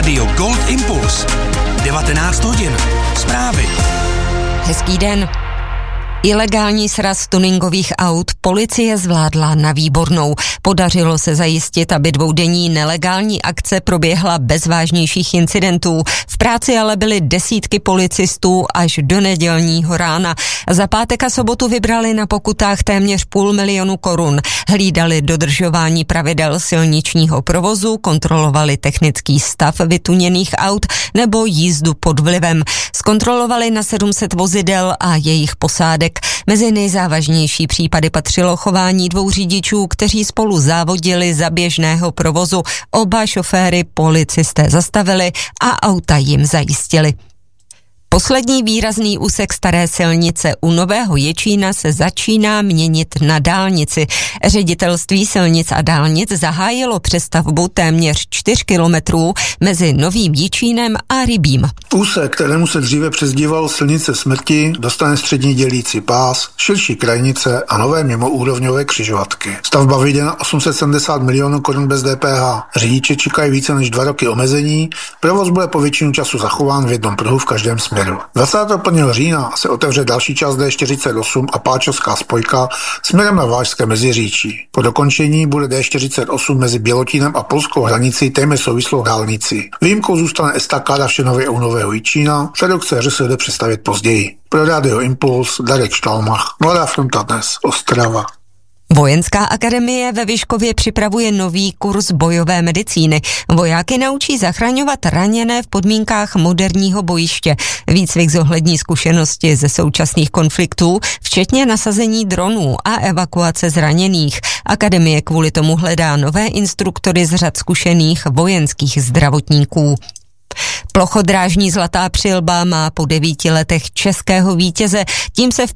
Rádio Gold Impuls. 19 hodin. Zprávy. Hezký den. Ilegální sraz tuningových aut policie zvládla na výbornou. Podařilo se zajistit, aby dvoudenní nelegální akce proběhla bez vážnějších incidentů. V práci ale byly desítky policistů až do nedělního rána. Za pátek a sobotu vybrali na pokutách téměř 500 000 korun. Hlídali dodržování pravidel silničního provozu, kontrolovali technický stav vytuněných aut nebo jízdu pod vlivem. Zkontrolovali na 700 vozidel a jejich posádek. Mezi nejzávažnější případy patřilo chování 2 řidičů, kteří spolu závodili za běžného provozu. Oba šoféry policisté zastavili a auta jim zajistili. Poslední výrazný úsek staré silnice u Nového Jičína se začíná měnit na dálnici. Ředitelství silnic a dálnic zahájilo přestavbu téměř 4 kilometrů mezi Novým Jičínem a Rybím. Úsek, kterému se dříve přezdíval silnice smrti, dostane střední dělící pás, širší krajnice a nové mimoúrovňové křižovatky. Stavba vyjde na 870 milionů korun bez DPH. Řidiči čekají více než 2 roky omezení, provoz bude po většinu času zachován v jednom pruhu v každém směru. 21. října se otevře další část D48 a Páčovská spojka směrem na Vážské Meziříčí. Po dokončení bude D48 mezi Bělotínem a polskou hranicí téměř souvislou dálnicí. Výjimkou zůstane estakáda v Šenově u Nového Jičína, předok se jde představit později. Pro Rádio Impuls Darek Štalmach, Mladá fronta dnes, Ostrava. Vojenská akademie ve Vyškově připravuje nový kurz bojové medicíny. Vojáky naučí zachraňovat raněné v podmínkách moderního bojiště. Výcvik zohlední zkušenosti ze současných konfliktů, včetně nasazení dronů a evakuace zraněných. Akademie kvůli tomu hledá nové instruktory z řad zkušených vojenských zdravotníků. Plochodrážní zlatá přilba má po 9 letech českého vítěze, tím se v